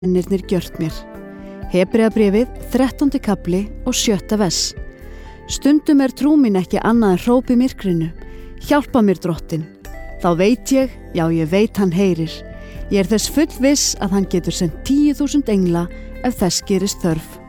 mennirnir gjört mér. Hebreabréfið, 13. kapli og 7. vers. Stundum trú mín ekki annað en hróp í myrkrinu. Hjálpa mér, Drottinn. Þá veit ég, já ég veit hann heyrir. Ég þess fullviss að hann getur sendt 10.000 engla ef þess gerist þörf.